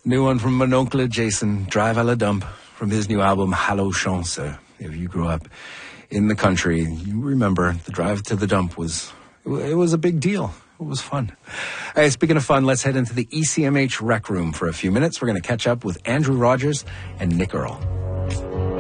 New one from mon oncle Jason, Drive à la Dump, from his new album, Hallo Chance. If you grew up in the country, you remember the drive to the dump was a big deal. It was fun. Hey, speaking of fun, let's head into the ECMH Rec Room for a few minutes. We're going to catch up with Andrew Rogers and Nick Earl.